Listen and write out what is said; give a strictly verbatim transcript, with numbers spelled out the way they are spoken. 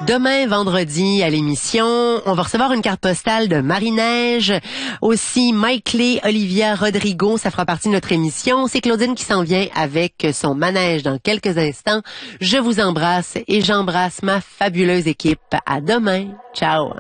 Demain, vendredi, à l'émission, on va recevoir une carte postale de Marie-Neige. Aussi, Mike Lay, Olivia Rodrigo, ça fera partie de notre émission. C'est Claudine qui s'en vient avec son manège dans quelques instants. Je vous embrasse et j'embrasse ma fabuleuse équipe. À demain. Ciao.